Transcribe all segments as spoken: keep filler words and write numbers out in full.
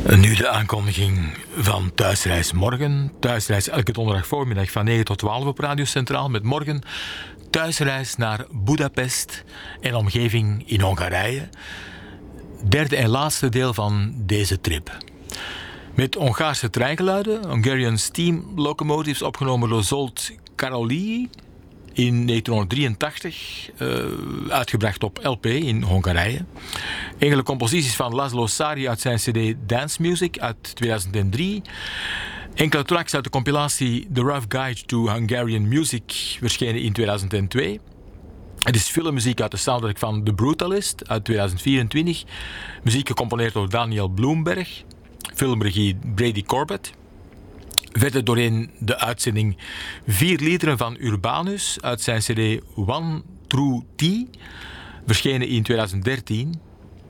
Nu de aankondiging van Thuisreis Morgen. Thuisreis elke donderdag voormiddag van negen tot twaalf op Radio Centraal. Met morgen thuisreis naar Budapest en omgeving in Hongarije. Derde en laatste deel van deze trip. Met Hongaarse treingeluiden, Hungarian Steam Locomotives, opgenomen door Zsolt Karolyi in negentienhonderddrieëntachtig, uh, uitgebracht op L P in Hongarije. Enkele composities van Laszlo Sari uit zijn cd Dance Music uit tweeduizend drie. Enkele tracks uit de compilatie The Rough Guide to Hungarian Music, verschenen in tweeduizend twee. Het is filmmuziek uit de soundtrack van The Brutalist uit tweeduizend vierentwintig. Muziek gecomponeerd door Daniel Bloemberg. Filmregie Brady Corbett. Verder doorheen de uitzending vier liederen van Urbanus uit zijn cd One True Tea, verschenen in tweeduizend dertien.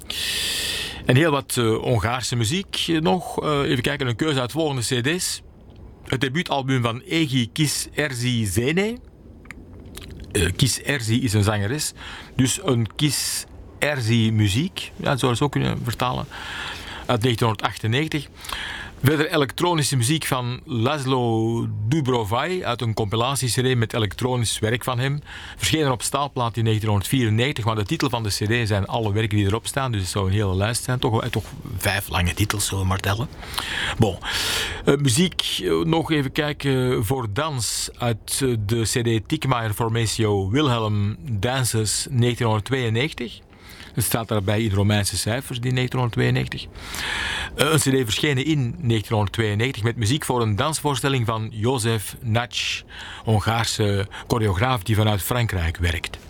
En heel wat uh, Hongaarse muziek nog. Uh, even kijken, een keuze uit volgende cd's. Het debuutalbum van Egi Kis Erzi Zene. Uh, Kis Erzi is een zangeres, dus een Kis Erzi muziek, ja, dat zou je zo kunnen vertalen, uit negentienhonderdachtennegentig. Verder elektronische muziek van Laszlo Dubrovai uit een compilatieserie met elektronisch werk van hem. Verschenen op staalplaat in negentienhonderdvierennegentig, maar de titel van de cd zijn alle werken die erop staan, dus het zou een hele lijst zijn. Toch, toch vijf lange titels, zullen we maar tellen. Bon. Uh, muziek, uh, nog even kijken voor dans uit uh, de cd Tikmaer Formatio Wilhelm Dances negentienhonderdtweeënnegentig. Het staat daarbij in Romeinse cijfers, die negentienhonderdtweeënnegentig. Uh, een cd verschenen in negentienhonderdtweeënnegentig met muziek voor een dansvoorstelling van Jozef Natsch, Hongaarse choreograaf die vanuit Frankrijk werkt.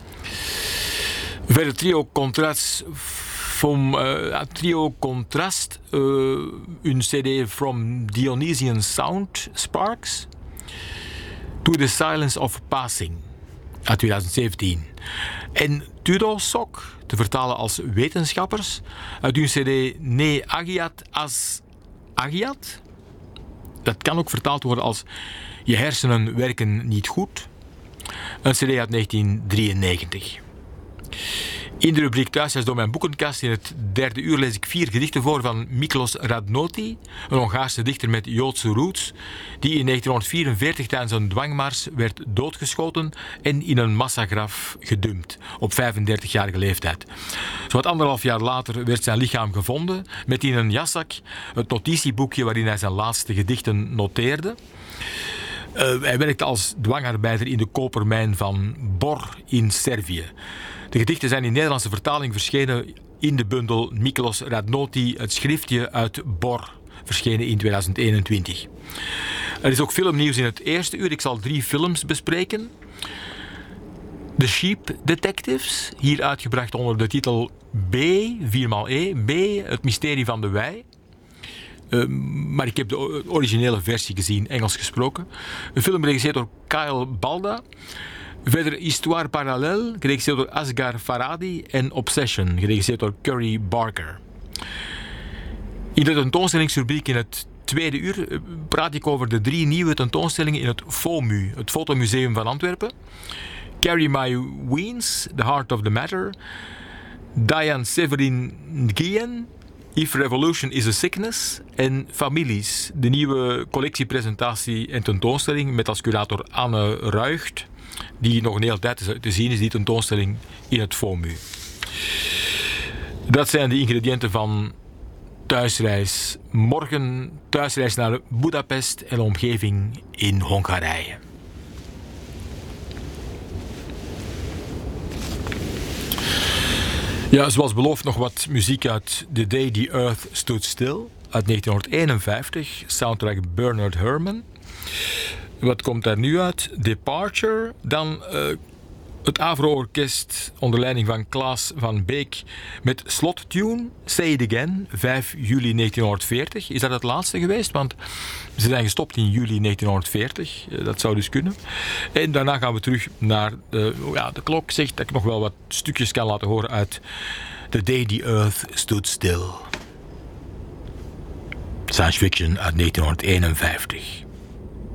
Verder trio Contrast, from, uh, trio Contrast uh, een cd From Dionysian Sound Sparks to the Silence of Passing uit tweeduizend zeventien. En Tudosok, te vertalen als wetenschappers, uit hun cd Ne Agiat as Agiat. Dat kan ook vertaald worden als Je hersenen werken niet goed. Een cd uit negentien drieënnegentig. In de rubriek Thuisreis door mijn boekenkast in het derde uur lees ik vier gedichten voor van Miklos Radnoti, een Hongaarse dichter met Joodse roots, die in negentienhonderdvierenveertig tijdens een dwangmars werd doodgeschoten en in een massagraf gedumpt op vijfendertigjarige leeftijd. Zowat anderhalf jaar later werd zijn lichaam gevonden met in een jaszak het notitieboekje waarin hij zijn laatste gedichten noteerde. Uh, hij werkte als dwangarbeider in de kopermijn van Bor in Servië. De gedichten zijn in Nederlandse vertaling verschenen in de bundel Miklos Radnoti, het schriftje uit Bor, verschenen in tweeduizend eenentwintig. Er is ook filmnieuws in het eerste uur. Ik zal drie films bespreken. The Sheep Detectives, hier uitgebracht onder de titel B, vier maal E, B, het mysterie van de wei. Uh, maar ik heb de originele versie gezien, Engels gesproken. Een film geregisseerd door Kyle Balda. Verder Histoire Parallèle, geregisseerd door Asghar Farhadi. En Obsession, geregisseerd door Curry Barker. In de tentoonstellingsrubriek in het tweede uur praat ik over de drie nieuwe tentoonstellingen in het FOMU, het Fotomuseum van Antwerpen. Carry My Weens, The Heart of the Matter. Diane Severin Nguyen, If Revolution is a Sickness. En Families, de nieuwe collectiepresentatie en tentoonstelling met als curator Anne Ruigt, die nog een hele tijd te zien is, die tentoonstelling in het FOMU. Dat zijn de ingrediënten van Thuisreis Morgen, thuisreis naar Budapest en omgeving in Hongarije. Ja, zoals beloofd nog wat muziek uit The Day the Earth Stood Still uit negentienhonderdeenenvijftig, soundtrack Bernard Herrmann. Wat komt daar nu uit? Departure, dan uh, het Avro-orkest onder leiding van Klaas van Beek met slottune, Say It Again, vijf juli negentienhonderdveertig. Is dat het laatste geweest? Want ze zijn gestopt in juli negentienhonderdveertig. Dat zou dus kunnen. En daarna gaan we terug naar de, ja, de klok zegt dat ik nog wel wat stukjes kan laten horen uit The Day the Earth Stood Still. Science fiction uit negentienhonderdeenenvijftig.